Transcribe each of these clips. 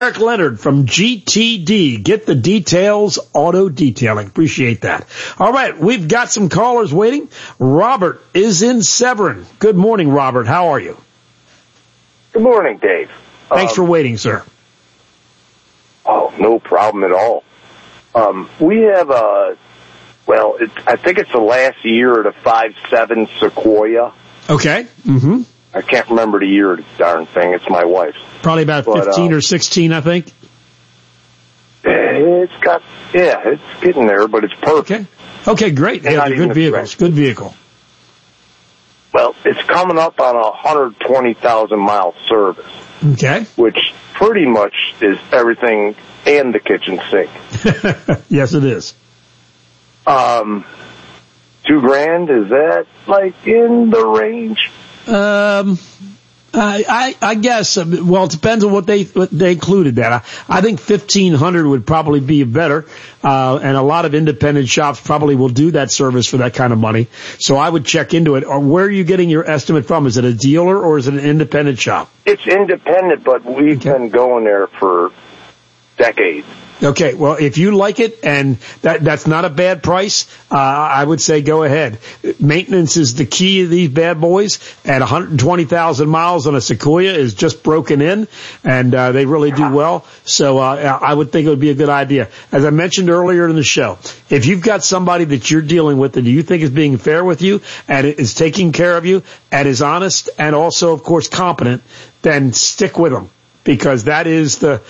Eric Leonard from GTD. Get the Details Auto Detailing. Appreciate that. All right, we've got some callers waiting. Robert is in Severn. Good morning, Robert. How are you? Good morning, Dave. Thanks for waiting, sir. Oh, no problem at all. We have I think it's the last year of the 5.7 Sequoia. Okay. Mm-hmm. I can't remember the year of the darn thing. It's my wife's. Probably about 15 or 16, I think. It's getting there, but it's perfect. Okay, great. Yeah, they're good vehicles. Good vehicle. Well, it's coming up on a 120,000-mile service. Okay. Which pretty much is everything and the kitchen sink. Yes, it is. $2,000, is that like in the range? I guess. Well, it depends on what they included. That I think 1,500 would probably be better, and a lot of independent shops probably will do that service for that kind of money. So I would check into it. Or where are you getting your estimate from? Is it a dealer or is it an independent shop? It's independent, but we've been going there for decades. Okay, well, if you like it and that's not a bad price, I would say go ahead. Maintenance is the key to these bad boys, and 120,000 miles on a Sequoia is just broken in, and they really do well. So I would think it would be a good idea. As I mentioned earlier in the show, if you've got somebody that you're dealing with that you think is being fair with you and is taking care of you and is honest and also, of course, competent, then stick with them. Because that is the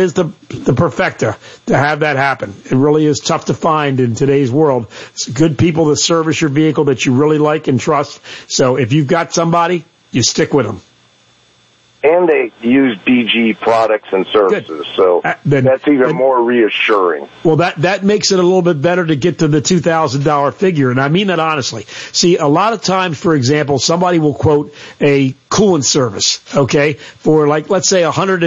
perfecta to have that happen. It really is tough to find in today's world. It's good people that service your vehicle that you really like and trust. So if you've got somebody, you stick with them. And they use BG products and services, good. So that's even more reassuring. Well, that makes it a little bit better to get to the $2,000 figure, and I mean that honestly. See, a lot of times, for example, somebody will quote a coolant service, okay, for like, let's say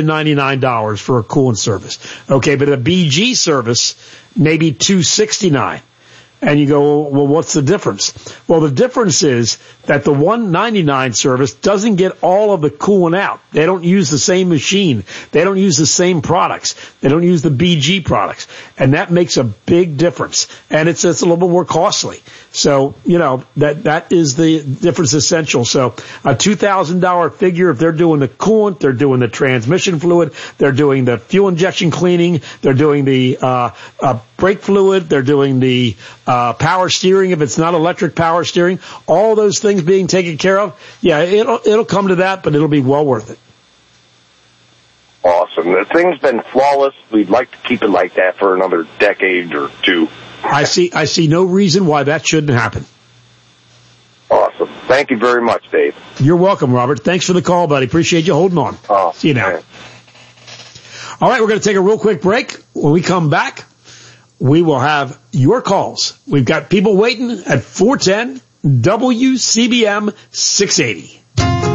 $199 for a coolant service, okay, but a BG service, maybe $269. And you go, well, what's the difference? Well, the difference is that the $199 service doesn't get all of the coolant out. They don't use the same machine. They don't use the same products. They don't use the BG products. And that makes a big difference. And it's a little bit more costly. So, that is the difference essential. So a $2,000 figure, if they're doing the coolant, they're doing the transmission fluid, they're doing the fuel injection cleaning, they're doing the brake fluid, they're doing the power steering if it's not electric power steering, all those things being taken care of, yeah, it'll come to that, but it'll be well worth it. Awesome. The thing's been flawless. We'd like to keep it like that for another decade or two. I see no reason why that shouldn't happen. Awesome. Thank you very much, Dave. You're welcome, Robert. Thanks for the call, buddy. Appreciate you holding on. See you now. Man. All right, we're going to take a real quick break. When we come back, we will have your calls. We've got people waiting at 410 WCBM 680.